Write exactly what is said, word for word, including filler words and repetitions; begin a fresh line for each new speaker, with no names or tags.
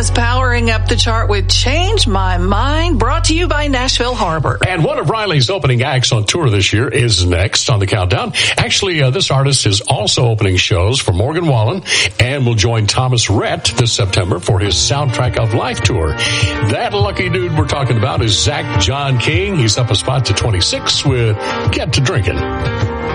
is powering up the chart with Change My Mind, brought to you by Nashville Harbor.
And one of Riley's opening acts on tour this year is next on the countdown. Actually, uh, this artist is also opening shows for Morgan Wallen and will join Thomas Rhett this September for his Soundtrack of Life tour. That lucky dude we're talking about is Zach John King. He's up a spot to twenty-six with Get to Drinking.